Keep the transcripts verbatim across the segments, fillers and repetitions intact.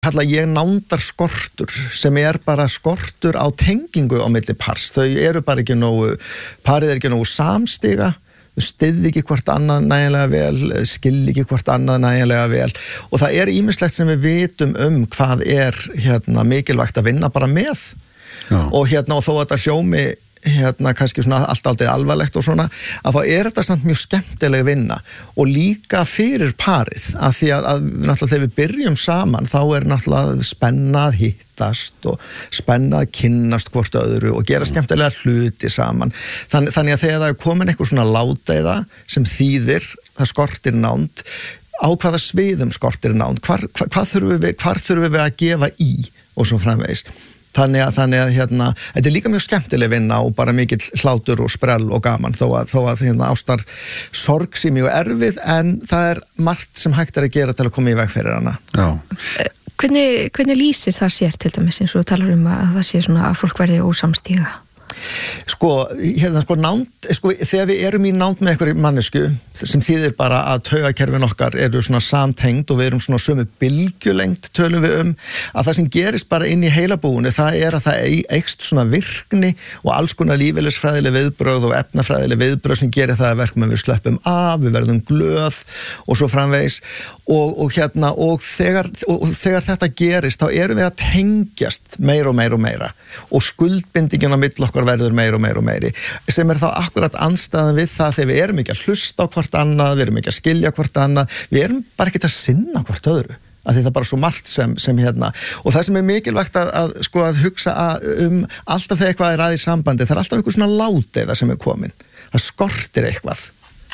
kalla ég nándar skortur sem er bara skortur á tengingu á milli pars. Þau eru bara ekki nógu, parið er ekki nógu samstiga, þau styðja ekki hvort annað nægilega vel, skilja ekki hvort annað nægilega vel og það er ýmislegt sem við vitum um hvað er hérna, mikilvægt að vinna bara með. Já. Og hérna og þó að þetta hljómi hérna kannski svona allt aldrei alvarlegt og svona að þá er þetta samt mjög skemmtileg vinna og líka fyrir parið að því að, að náttúrulega þegar við byrjum saman þá er náttúrulega spennað hittast og spennað kynnast hvort öðru og gera skemmtilega hluti saman Þann, þannig að þegar það er komin eitthvað svona láteiða sem þýðir það skortir nánd á hvaða sviðum skortir nánd hvar, hvar, hvað þurfum við, hvar þurfum við að gefa í og svo framvegis Þannig að, þannig að hérna, þetta er líka mjög skemmtileg vinna og bara mikill hlátur og sprell og gaman þó að, þó að hérna, ástar sorg sé mjög erfið en það er margt sem hægt er að gera til að koma í veg fyrir hana. Já. Hvernig, hvernig lýsir það sér til dæmis eins og þú talar um að það sé svona að fólk verði ósamstíga? Sko, hérna sko nánd, sko þegar við erum í nánd með einhverju mannesku sem þýðir bara að taugakerfin okkar eru svona samtengd og við erum svona sömu bylgjulengd tölum við um að það sem gerist bara inn í heilabúinu það er að það eykst svona virkni og alls konar lífeðlisfræðileg viðbrögð og efnafræðileg viðbrögð sem gerir það að verkum að við slöppum af, við verðum glöð og svo framvegis og, og hérna og þegar, og, og þegar þetta gerist þá erum við að tengjast meira og meira og meira og skuldbindingin á milli okkar verður meira og meira og meiri sem er þá akkurat andstæðan við það þegar við erum ekki að hlusta á hvort annað, við erum ekki að skilja hvort annað, við erum bara ekki að sinna hvort öðru, að þetta er bara svo margt sem, sem hérna, og það sem er mikilvægt að, að sko að hugsa að, um alltaf þegar eitthvað er að í sambandi, það er alltaf eitthvað svona láteiða sem er komin, það skortir eitthvað.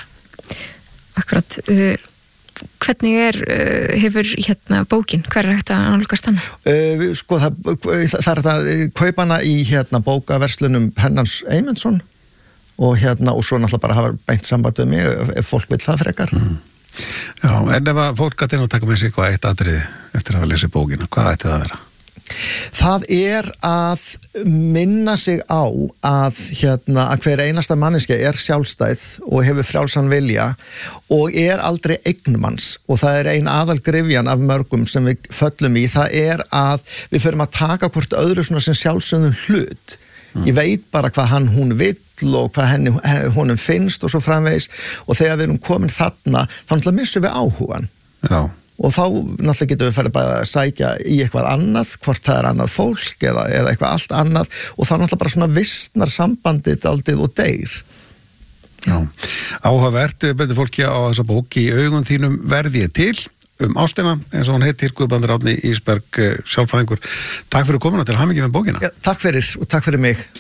Akkurat, uh... Hvernig er, uh, hefur hérna bókin, hver er hægt að nálgast hana? Uh, sko það, það er að kaupa hana í hérna bókaverslunum Pennans Eymundsson og hérna og svo náttúrulega bara hafa beint samband við mig ef fólk vill það frekar. Mm. Já, en ef að fólk gæti nú taka með sig eitthvað eitt atriði eftir að lesa bókina, hvað ætti það að vera? Það er að minna sig á að, hérna, að hver einasta manneskja er sjálfstæð og hefur frjálsan vilja og er aldrei eignmanns og það er ein aðalgrifjan af mörgum sem við föllum í, það er að við förum að taka hvort öðru svona sem sjálfsögðum hlut. Mm. Ég veit bara hvað hann hún vill og hvað henni, honum finnst og svo framvegis og þegar við erum komin þarna þá náttúrulega missum við áhugan. Já. Og þá náttúrulega getum við farið bara að sækja í eitthvað annað, hvort það er annað fólk eða, eða eitthvað allt annað og þá náttúrulega bara svona vistnar sambandið aldrei og deyr. Já, áhugavert betur fólki á þessa bók í augum þínum verði ég til um ástina, eins og hún heitir Guðbrandur Árni Ísberg, sjálfræðingur. Takk fyrir komuna til hamingju með bókina. Já, takk fyrir og takk fyrir mig.